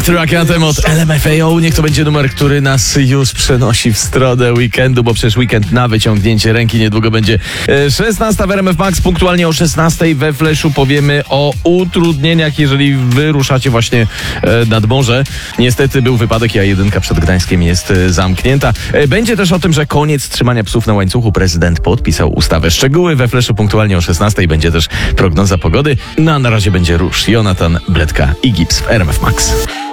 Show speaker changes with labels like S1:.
S1: Track Anthem od LMFAO. Niech to będzie numer, który nas już przenosi w stronę weekendu, bo przecież weekend na wyciągnięcie ręki. Niedługo będzie 16 w RMF Max. Punktualnie o 16 we Fleszu powiemy o utrudnieniach, jeżeli wyruszacie właśnie nad morze. Niestety był wypadek, A1 przed Gdańskiem jest zamknięta. Będzie też o tym, że koniec trzymania psów na łańcuchu. Prezydent podpisał ustawę. Szczegóły we Fleszu punktualnie o 16. Będzie też prognoza pogody. No a na razie będzie Róż, Jonatan, Bledka i Gips w RMF Max.